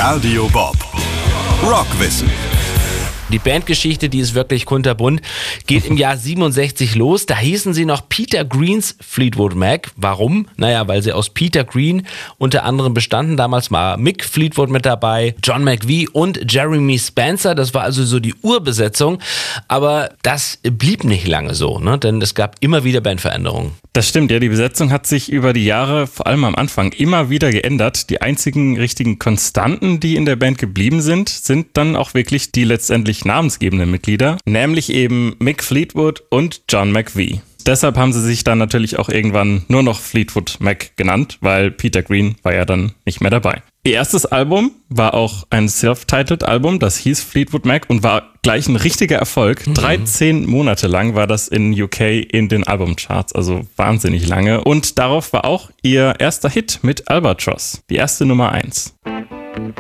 Radio Bob. Rockwissen. Die Bandgeschichte, die ist wirklich kunterbunt, geht im Jahr 67 los. Da hießen sie noch Peter Greens Fleetwood Mac. Warum? Naja, weil sie aus Peter Green unter anderem bestanden. Damals war Mick Fleetwood mit dabei, John McVie und Jeremy Spencer. Das war also so die Urbesetzung. Aber das blieb nicht lange so, ne? Denn es gab immer wieder Bandveränderungen. Das stimmt, ja, die Besetzung hat sich über die Jahre, vor allem am Anfang, immer wieder geändert. Die einzigen richtigen Konstanten, die in der Band geblieben sind, sind dann auch wirklich die letztendlich namensgebenden Mitglieder, nämlich eben Mick Fleetwood und John McVie. Deshalb haben sie sich dann natürlich auch irgendwann nur noch Fleetwood Mac genannt, weil Peter Green war ja dann nicht mehr dabei. Ihr erstes Album war auch ein Self-Titled Album, das hieß Fleetwood Mac und war gleich ein richtiger Erfolg. 13 Monate lang war das in UK in den Albumcharts, also wahnsinnig lange. Und darauf war auch ihr erster Hit mit Albatross, die erste Nummer 1.